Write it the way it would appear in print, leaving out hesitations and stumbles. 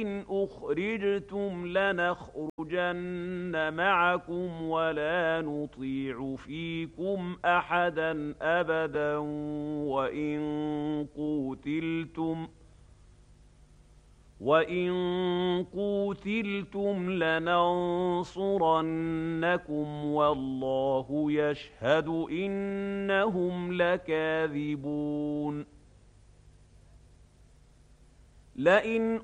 إن أخرجتم لنخرجن معكم ولا نطيع فيكم أحدا أبدا وإن قوتلتم لننصرنكم والله يشهد إنهم لكاذبون لئن